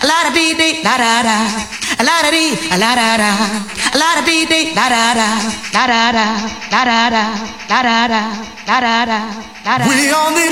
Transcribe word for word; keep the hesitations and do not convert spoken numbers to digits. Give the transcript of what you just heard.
A la da bee dee da da da. A la da dee, a la da da. A la da bee dee da da da. Da da da. Da da da. Da da da. Da da da. Da da. We on the